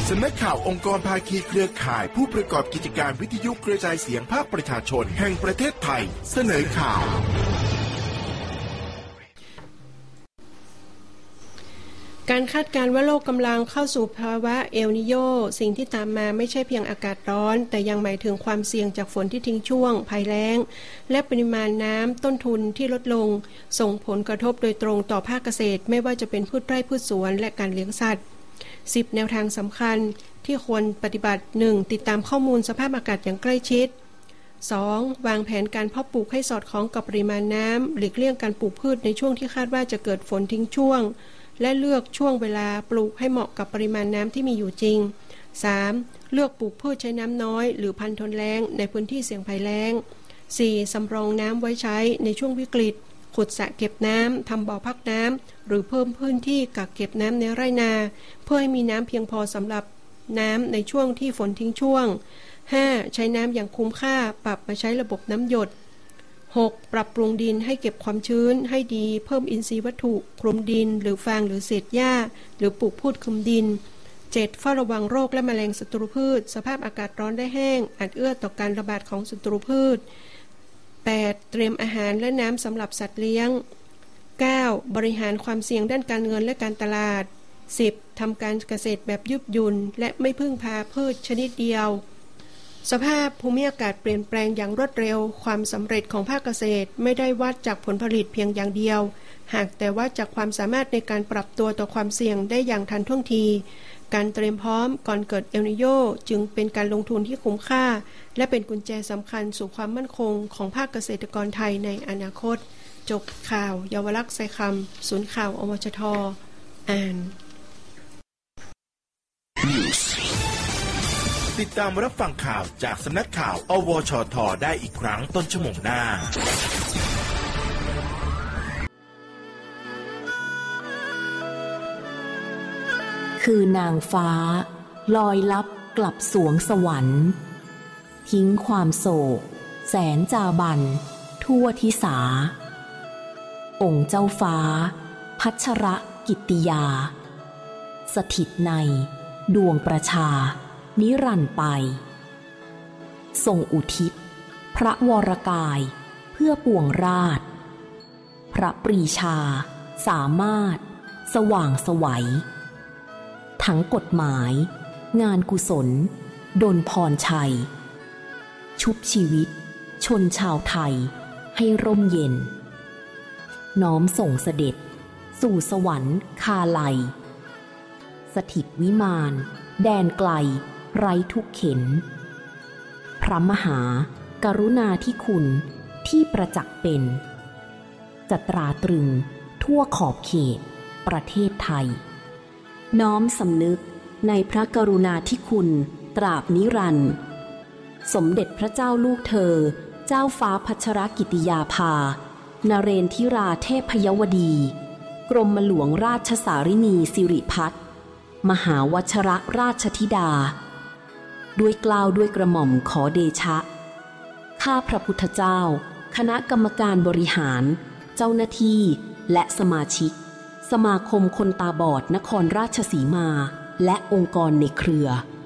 สำนักข่าวองค์กรภาคีเครือข่ายผู้ประกอบกิจการวิทยุกระจายเสียงภาคประชาชนแห่งประเทศไทยเสนอข่าวการคาดการณ์ว่าโลกกำลังเข้าสู่ภาวะเอลนิโญสิ่งที่ตามมาไม่ใช่เพียงอากาศร้อนแต่ยังหมายถึงความเสี่ยงจากฝนที่ทิ้งช่วงภัยแล้งและปริมาณน้ำต้นทุนที่ลดลงส่งผลกระทบโดยตรงต่อภาคเกษตรไม่ว่าจะเป็นพืชไร่พืชสวนและการเลี้ยงสัตว์10แนวทางสำคัญที่ควรปฏิบัติ 1. ติดตามข้อมูลสภาพอากาศอย่างใกล้ชิด 2. วางแผนการเพาะปลูกให้สอดคล้องกับปริมาณน้ำหลีกเลี่ยงการปลูกพืชในช่วงที่คาดว่าจะเกิดฝนทิ้งช่วงและเลือกช่วงเวลาปลูกให้เหมาะกับปริมาณน้ำที่มีอยู่จริง 3. เลือกปลูกพืชใช้น้ำน้อยหรือพันธุ์ทนแล้งในพื้นที่เสี่ยงภัยแล้ง 4. สำรองน้ำไว้ใช้ในช่วงวิกฤตขุดสระเก็บน้ำทำบ่อพักน้ำหรือเพิ่มพื้นที่กักเก็บน้ำในไร่นาเพื่อให้มีน้ำเพียงพอสำหรับน้ำในช่วงที่ฝนทิ้งช่วง 5. ใช้น้ำอย่างคุ้มค่าปรับมาใช้ระบบน้ำหยด 6. ปรับปรุงดินให้เก็บความชื้นให้ดีเพิ่มอินทรีย์วัตถุคลุมดินหรือฟางหรือเศษหญ้าหรือปลูกพืชคลุมดิน 7. เฝ้าระวังโรคและแมลงศัตรูพืชสภาพอากาศร้อนและแห้งอาจเอื้อต่อการระบาดของศัตรูพืช 8. เตรียมอาหารและน้ำสำหรับสัตว์เลี้ยง 9. บริหารความเสี่ยงด้านการเงินและการตลาด 10. ทำการเกษตรแบบยืดหยุ่นและไม่พึ่งพาพืชชนิดเดียวสภาพภูมิอากาศเปลี่ยนแปลงอย่างรวดเร็วความสำเร็จของภาคเกษตรไม่ได้วัดจากผลผลิตเพียงอย่างเดียวหากแต่วัดจากความสามารถในการปรับตัวต่อความเสี่ยงได้อย่างทันท่วงทีการเตรียมพร้อมก่อนเกิดเอลนิโญจึงเป็นการลงทุนที่คุ้มค่าและเป็นกุญแจสำคัญสู่ความมั่นคงของภาคเกษตรกรไทยในอนาคตจบข่าวเยาวลักษณ์ไซคำศูนย์ข่าวอมชท.อ่านติดตามรับฟังข่าวจากสำนักข่าวอวชท.ได้อีกครั้งต้นชั่วโมงหน้าคือนางฟ้าลอยลับกลับสวงสวรรค์ทิ้งความโศกแสนจาบันทั่วทิสาองค์เจ้าฟ้าพัชรกิตติยาสถิตในดวงประชานิรันดร์ไปทรงอุทิศพระวรกายเพื่อปวงราชพระปรีชาสามารถสว่างไสวทั้งกฎหมายงานกุศลดลพรชัยชุบชีวิตชนชาวไทยให้ร่มเย็นน้อมส่งเสด็จสู่สวรรค์คาไลสถิตวิมานแดนไกลไร้ทุกเข็นพระมหากรุณาธิคุณที่ประจักษ์เป็นจะตราตรึงทั่วขอบเขตประเทศไทยน้อมสำนึกในพระกรุณาธิคุณตราบนิรันดร์สมเด็จพระเจ้าลูกเธอเจ้าฟ้าพัชรกิติยาภานเรนทิราเทพยวดีกรมหลวงราชสารินีสิริพัฒน์มหาวชรราชธิดาด้วยเกล้าด้วยกระหม่อมขอเดชะข้าพระพุทธเจ้าคณะกรรมการบริหารเจ้าหน้าที่และสมาชิกสมาคมคนตาบอดนครราชสีมาและองค์กรในเครือ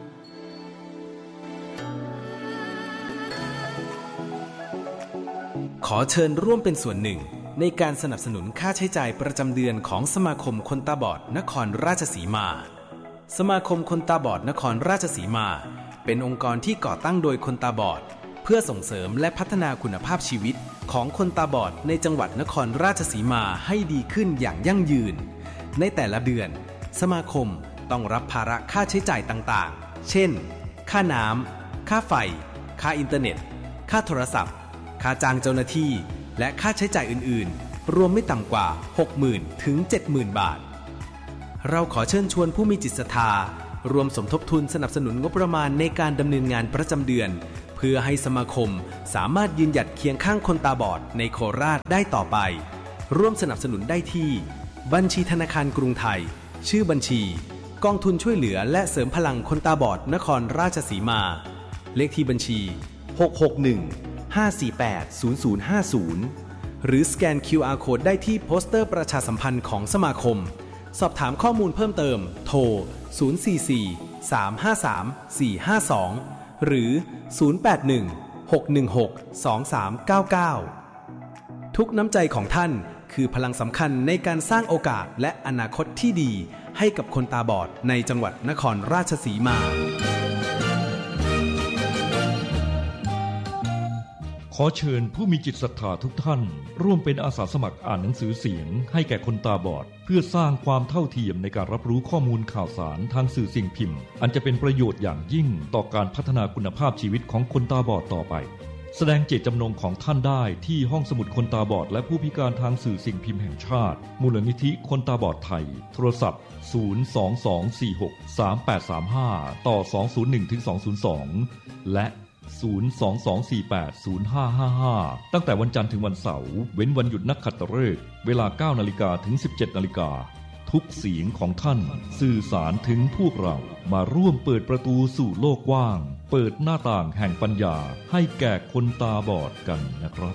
ขอเชิญร่วมเป็นส่วนหนึ่งในการสนับสนุนค่าใช้จ่ายประจำเดือนของสมาคมคนตาบอดนครราชสีมาสมาคมคนตาบอดนครราชสีมาเป็นองค์กรที่ก่อตั้งโดยคนตาบอดเพื่อส่งเสริมและพัฒนาคุณภาพชีวิตของคนตาบอดในจังหวัดนครราชสีมาให้ดีขึ้นอย่างยั่งยืนในแต่ละเดือนสมาคมต้องรับภาระค่าใช้จ่ายต่างๆเช่นค่าน้ำค่าไฟค่าอินเทอร์เน็ตค่าโทรศัพท์ค่าจ้างเจ้าหน้าที่และค่าใช้จ่ายอื่นๆรวมไม่ต่ำกว่า 60,000 ถึง 70,000 บาทเราขอเชิญชวนผู้มีจิตศรัทธารวมสมทบทุนสนับสนุนงบประมาณในการดำเนินงานประจำเดือนเพื่อให้สมาคมสามารถยืนหยัดเคียงข้างคนตาบอดในโคราชได้ต่อไปร่วมสนับสนุนได้ที่บัญชีธนาคารกรุงไทยชื่อบัญชีกองทุนช่วยเหลือและเสริมพลังคนตาบอดนครราชสีมาเลขที่บัญชี661-548-0050หรือสแกน QR Code ได้ที่โปสเตอร์ประชาสัมพันธ์ของสมาคมสอบถามข้อมูลเพิ่มเติมโทร044 หรือ0816162399ทุกน้ำใจของท่านคือพลังสำคัญในการสร้างโอกาสและอนาคตที่ดีให้กับคนตาบอดในจังหวัดนครราชสีมาขอเชิญผู้มีจิตศรัทธาทุกท่านร่วมเป็นอาสาสมัครอ่านหนังสือเสียงให้แก่คนตาบอดเพื่อสร้างความเท่าเทียมในการรับรู้ข้อมูลข่าวสารทางสื่อสิ่งพิมพ์อันจะเป็นประโยชน์อย่างยิ่งต่อการพัฒนาคุณภาพชีวิตของคนตาบอดต่อไปแสดงเจตจำนงของท่านได้ที่ห้องสมุดคนตาบอดและผู้พิการทางสื่อสิ่งพิมพ์แห่งชาติมูลนิธิคนตาบอดไทยโทรศัพท์022463835ต่อ201-202และ022480555ตั้งแต่วันจันทร์ถึงวันเสาร์เว้นวันหยุดนักขัตฤกษ์เวลา 9:00 นถึง 17:00 นทุกเสียงของท่านสื่อสารถึงพวกเรามาร่วมเปิดประตูสู่โลกกว้างเปิดหน้าต่างแห่งปัญญาให้แก่คนตาบอดกันนะครับ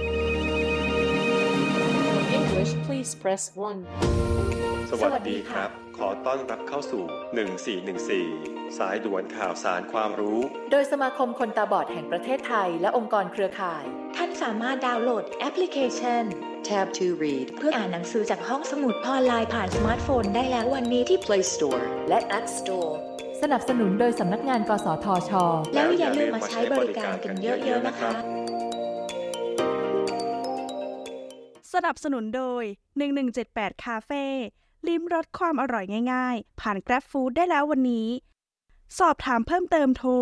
English please press 1 สวัสดีครับขอต้อนรับเข้าสู่1414สายด่วนข่าวสารความรู้โดยสมาคมคนตาบอดแห่งประเทศไทยและองค์กรเครือข่ายท่านสามารถดาวน์โหลดแอปพลิเคชัน Tab to Read เพื่ออ่านหนังสือจากห้องสมุดออนไลน์ผ่านสมาร์ทโฟนได้แล้ววันนี้ที่ Play Store และ App Store สนับสนุนโดยสำนักงานกสทช. แล้วอย่าลืมมาใช้บริการกันเยอะๆนะคะสนับสนุนโดย1178คาเฟ่ลิ้มรสความอร่อยง่ายๆผ่าน Grab Food ได้แล้ววันนี้สอบถามเพิ่มเติมโทร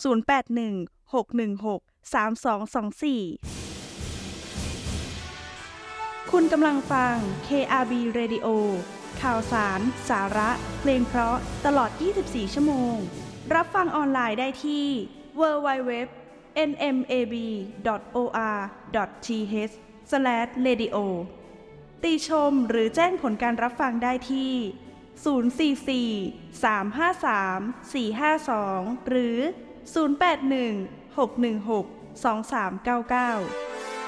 0816163224คุณกำลังฟัง KRB Radio ข่าวสารสาระเพลงเพราะตลอด24ชั่วโมงรับฟังออนไลน์ได้ที่ www.nmab.or.th/radio ติชมหรือแจ้งผลการรับฟังได้ที่044-353-452หรือ081-616-2399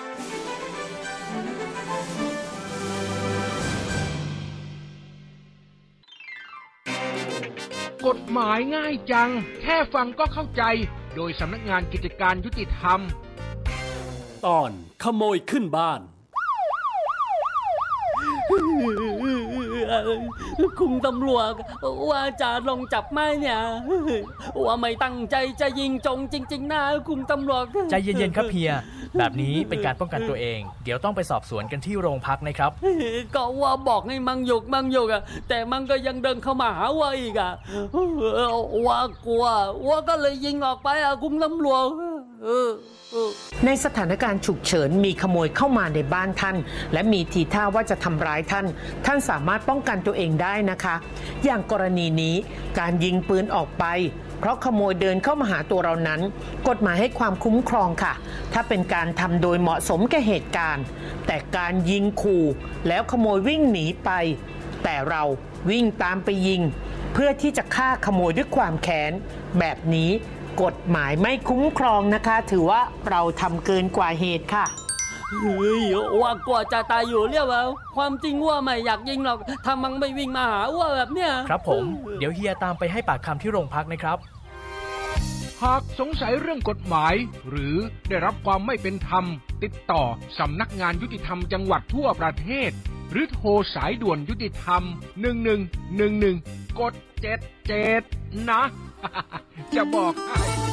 กฎหมายง่ายจังแค่ฟังก็เข้าใจโดยสำนักงานกิจการยุติธรรมตอนขโมยขึ้นบ้านคุณตำรวจว่าจะลงจับไหมเนี่ยว่าไม่ตั้งใจจะยิงจงจริงๆนะคุณตำรวจใจเย็นๆครับเฮียแบบนี้เป็นการป้องกันตัวเองเดี๋ยวต้องไปสอบสวนกันที่โรงพักนะครับก็ว่าบอกให้มังหยกอ่ะแต่มันก็ยังเดินเข้ามาหาว่าอีกอ่ะว่ากลัวว่าก็เลยยิงออกไปอ่ะคุณตำรวจในสถานการณ์ฉุกเฉินมีขโมยเข้ามาในบ้านท่านและมีทีท่าว่าจะทำร้ายท่านสามารถป้องกันตัวเองได้นะคะอย่างกรณีนี้การยิงปืนออกไปเพราะขโมยเดินเข้ามาหาตัวเรานั้นกฎหมายให้ความคุ้มครองค่ะถ้าเป็นการทำโดยเหมาะสมแก่เหตุการณ์แต่การยิงขู่แล้วขโมยวิ่งหนีไปแต่เราวิ่งตามไปยิงเพื่อที่จะฆ่าขโมยด้วยความแค้นแบบนี้กฎหมายไม่คุ้มครองนะคะถือว่าเราทำเกินกว่าเหตุค่ะว่ากว่าจะตายอยู่เรียกว่าความจริงว่าไม่อยากยิงหรอกถ้ามันไม่วิ่งมาหาว่าแบบเนี้ยครับผมเดี๋ยวเฮียตามไปให้ปากคำที่โรงพักนะครับหากสงสัยเรื่องกฎหมายหรือได้รับความไม่เป็นธรรมติดต่อสำนักงานยุติธรรมจังหวัดทั่วประเทศหรือโทรสายด่วนยุติธรรม1111กด77นะจะบอกให้